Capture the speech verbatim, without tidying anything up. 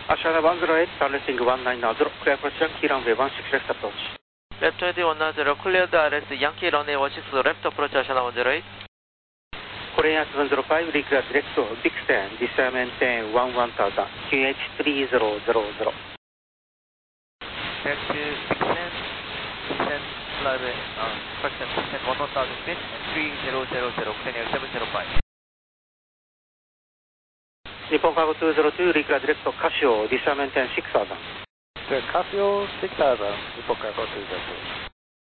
Ashana one zero eight, Starlessing one nine zero, clear approach Yankee runway one six left approach. Left twenty one nine zero, cleared R S Yankee runway one six left approach Ashana one zero eight. Korean seven zero five, reclear direct to Dixon, descend maintain one one thousand, Q H three zero zero zero. Direct to Dixon, descend runway, uh, correction, descend one one thousand feet and three zero zero zero, clear air seven zero five. Nippon Cargo two zero two, reclear direct to Casio, descend maintain six thousand. Casio six thousand, Nippon Cargo two zero two.